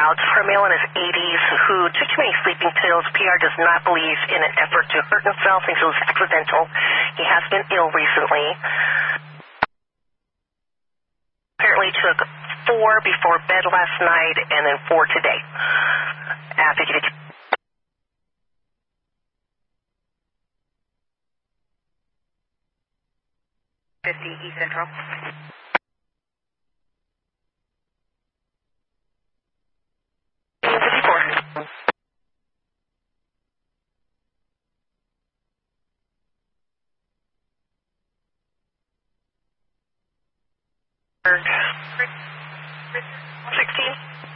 out for a male in his 80s who took too many sleeping pills. PR does not believe in an effort to hurt himself. Thinks it was accidental. He has been ill recently. Apparently took 4 before bed last night and then 4 today. After he did 50 East Central. Sixteen.